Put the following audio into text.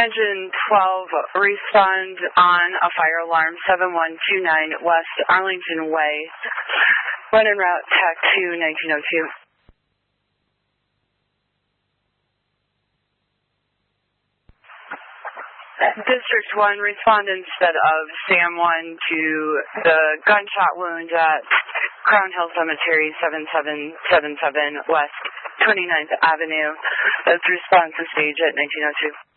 Engine 12, respond on a fire alarm 7129 West Arlington Way. Run en route, TAC to 1902. District 1, respond instead of Sam 1 to the gunshot wound at Crown Hill Cemetery, 7777 West 29th Avenue. That's response to stage at 1902.